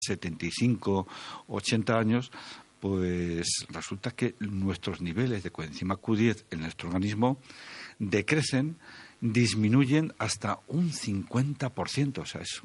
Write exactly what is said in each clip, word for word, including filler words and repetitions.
setenta y cinco, ochenta años, pues resulta que nuestros niveles de coenzima Q diez en nuestro organismo decrecen, disminuyen hasta un cincuenta por ciento, o sea, es,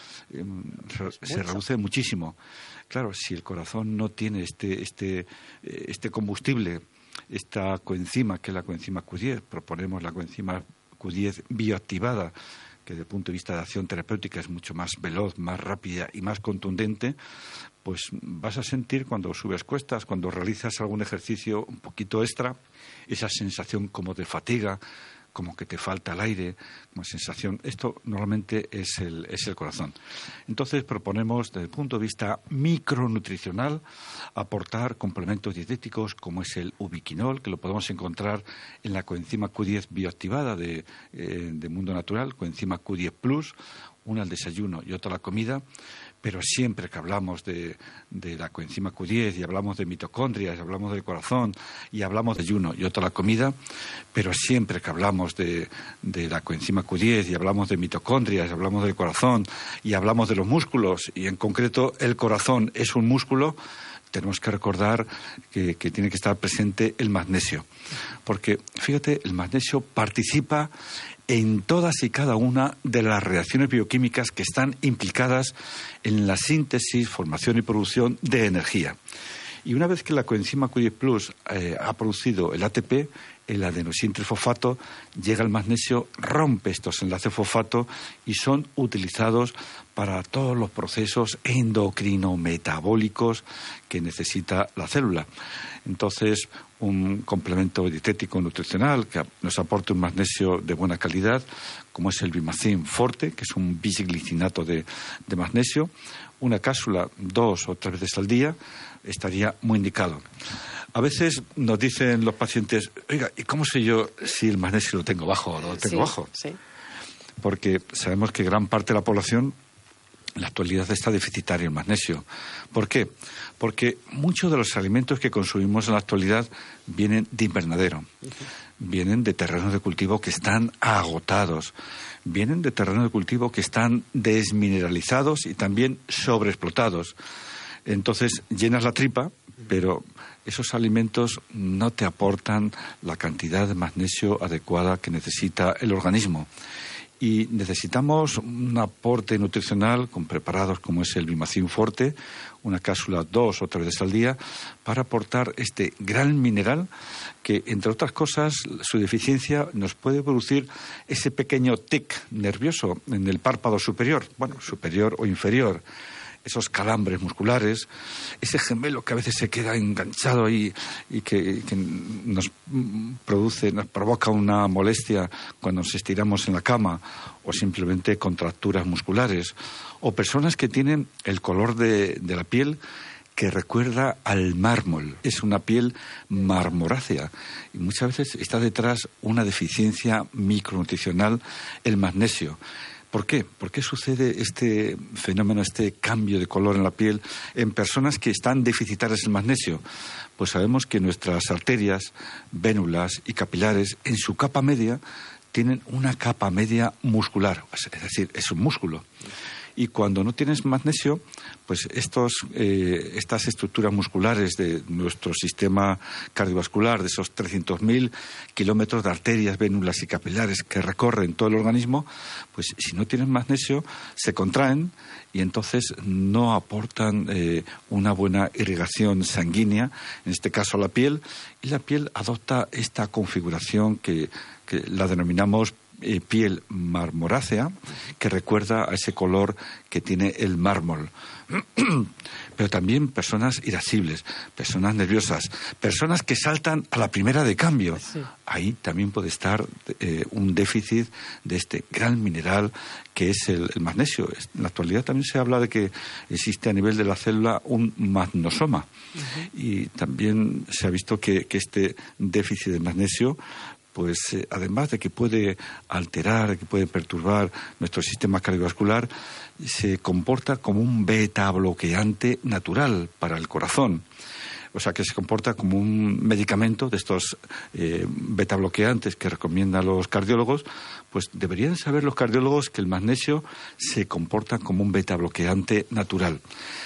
se, se reduce muchísimo. Claro, si el corazón no tiene este, este, este combustible, esta coenzima, que es la coenzima Q diez, proponemos la coenzima Q diez bioactivada, que desde el punto de vista de acción terapéutica es mucho más veloz, más rápida y más contundente, pues vas a sentir cuando subes cuestas, cuando realizas algún ejercicio un poquito extra, esa sensación como de fatiga, como que te falta el aire, como sensación. Esto normalmente es el, es el corazón. Entonces proponemos, desde el punto de vista micronutricional, aportar complementos dietéticos como es el ubiquinol, que lo podemos encontrar en la coenzima Q diez bioactivada de, eh, de Mundo Natural, coenzima Q diez Plus, una al desayuno y otra a la comida. Pero siempre que hablamos de, de la coenzima Q diez y hablamos de mitocondrias, y hablamos del corazón y hablamos de ayuno y otra la comida, pero siempre que hablamos de, de la coenzima Q diez y hablamos de mitocondrias, y hablamos del corazón y hablamos de los músculos, y en concreto el corazón es un músculo, tenemos que recordar que, que tiene que estar presente el magnesio. Porque, fíjate, el magnesio participa en todas y cada una de las reacciones bioquímicas que están implicadas en la síntesis, formación y producción de energía. Y una vez que la coenzima Q diez Plus eh, ha producido el A T P, el adenosíntrifosfato, llega el magnesio, rompe estos enlaces fosfato y son utilizados para todos los procesos endocrinometabólicos que necesita la célula. Entonces, un complemento dietético nutricional que nos aporte un magnesio de buena calidad, como es el Bimacin Forte, que es un bisglicinato de, de magnesio, una cápsula dos o tres veces al día, estaría muy indicado. A veces nos dicen los pacientes, oiga, ¿y cómo sé yo si el magnesio lo tengo bajo o no lo tengo sí, bajo? Sí. Porque sabemos que gran parte de la población en la actualidad está deficitaria en magnesio. ¿Por qué? Porque muchos de los alimentos que consumimos en la actualidad vienen de invernadero, uh-huh. vienen de terrenos de cultivo que están agotados, vienen de terrenos de cultivo que están desmineralizados y también sobreexplotados. Entonces llenas la tripa, pero esos alimentos no te aportan la cantidad de magnesio adecuada que necesita el organismo. Y necesitamos un aporte nutricional con preparados como es el Bimacin Forte, una cápsula dos o tres veces al día, para aportar este gran mineral que, entre otras cosas, su deficiencia nos puede producir ese pequeño tic nervioso en el párpado superior, bueno, superior o inferior, esos calambres musculares, ese gemelo que a veces se queda enganchado ahí y que, que nos produce, nos provoca una molestia cuando nos estiramos en la cama, o simplemente contracturas musculares, o personas que tienen el color de, de la piel que recuerda al mármol. Es una piel marmorácea y muchas veces está detrás una deficiencia micronutricional, el magnesio. ¿Por qué? ¿Por qué sucede este fenómeno, este cambio de color en la piel en personas que están deficitarias en magnesio? Pues sabemos que nuestras arterias, vénulas y capilares, en su capa media, tienen una capa media muscular, es decir, es un músculo. Y cuando no tienes magnesio, pues estos, eh, estas estructuras musculares de nuestro sistema cardiovascular, de esos trescientos mil kilómetros de arterias, vénulas y capilares que recorren todo el organismo, pues si no tienes magnesio, se contraen y entonces no aportan eh, una buena irrigación sanguínea, en este caso a la piel, y la piel adopta esta configuración que, que la denominamos Eh, piel marmorácea, que recuerda a ese color que tiene el mármol. Pero también personas irascibles, personas nerviosas, personas que saltan a la primera de cambio. Sí. Ahí también puede estar eh, un déficit de este gran mineral que es el, el magnesio. En la actualidad también se habla de que existe a nivel de la célula un magnosoma. Uh-huh. Y también se ha visto que, que este déficit de magnesio, pues eh, además de que puede alterar, que puede perturbar nuestro sistema cardiovascular, se comporta como un beta bloqueante natural para el corazón. O sea, que se comporta como un medicamento de estos eh, beta bloqueantes que recomiendan los cardiólogos. Pues deberían saber los cardiólogos que el magnesio se comporta como un beta bloqueante natural.